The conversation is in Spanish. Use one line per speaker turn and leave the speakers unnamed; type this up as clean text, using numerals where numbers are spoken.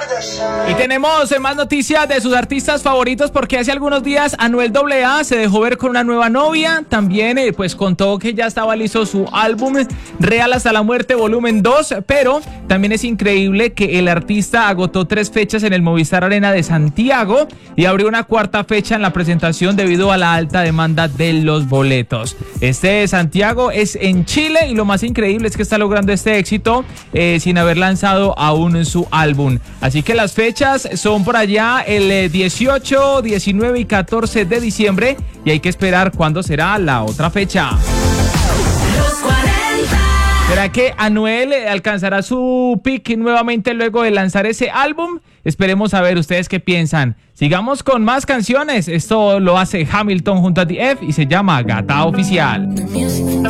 Y tenemos más noticias de sus artistas favoritos, porque hace algunos días Anuel AA se dejó ver con una nueva novia. También pues contó que ya estaba listo su álbum Real hasta la muerte volumen 2, pero también es increíble que el artista agotó 3 fechas en el Movistar Arena de Santiago y abrió una 4ª fecha en la presentación debido a la alta demanda de los boletos. Este de Santiago es en Chile y lo más increíble es que está logrando este éxito sin haber lanzado aún su álbum. Así que las fechas son por allá el 18, 19 y 14 de diciembre y hay que esperar cuándo será la otra fecha. ¿Será que Anuel alcanzará su peak nuevamente luego de lanzar ese álbum? Esperemos a ver ustedes qué piensan. Sigamos con más canciones. Esto lo hace Hamilton junto a DF y se llama Gata Oficial.